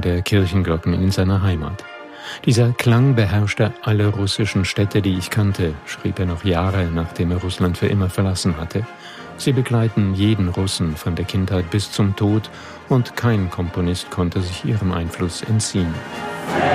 der Kirchenglocken in seiner Heimat. Dieser Klang beherrschte alle russischen Städte, die ich kannte, schrieb er noch Jahre, nachdem er Russland für immer verlassen hatte. Sie begleiten jeden Russen von der Kindheit bis zum Tod und kein Komponist konnte sich ihrem Einfluss entziehen.